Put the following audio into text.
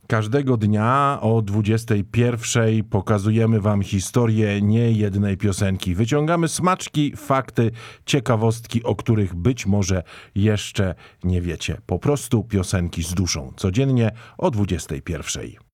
Każdego dnia o 21:00 pokazujemy wam historię niejednej piosenki. Wyciągamy smaczki, fakty, ciekawostki, o których być może jeszcze nie wiecie. Po prostu piosenki z duszą. Codziennie o 21:00.